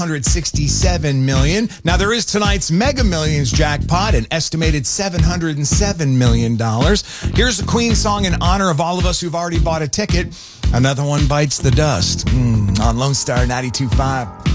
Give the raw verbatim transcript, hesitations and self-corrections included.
hundred sixty-seven million dollars. Now, there is tonight's Mega Millions jackpot, an estimated seven hundred seven million dollars. Here's a Queen song in honor of all of us who've already bought a ticket. Another one bites the dust. Mm, on Lone Star ninety-two point five.